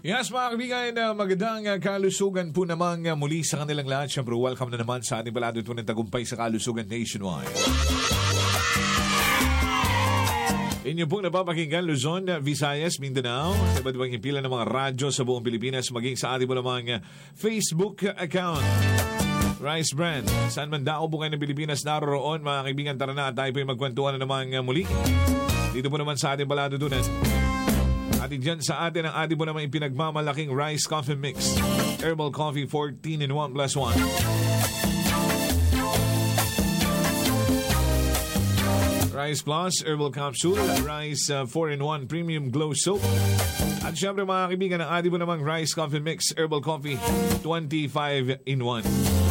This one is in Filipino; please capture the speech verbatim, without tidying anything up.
Yes, mga kaibigan, uh, magandang uh, kalusugan po namang uh, muli sa kanilang lahat. Siyempre, welcome na naman sa ating balado ito ng tagumpay sa kalusugan nationwide. Inyo pong napapakinggan Luzon, Visayas, Mindanao, sa iba't ibang himpilan ng mga radyo sa buong Pilipinas, maging sa ating po namang uh, Facebook account. Rice Brand. Saan man dao po kayo ng Pilipinas naroroon, mga kaibigan, tara na at tayo po yung magkwentuhan na naman uh, muli. Dito po naman sa ating balado ito. Atin dyan sa atin ang atin po naman yung pinagmamalaking Rice Coffee Mix. Herbal Coffee fourteen in one plus one. Rice Plus, Herbal Capsule, Rice uh, four in one Premium Glow Soap. At syempre mga kaibigan, ang atin po namang Rice Coffee Mix, Herbal Coffee twenty-five in one.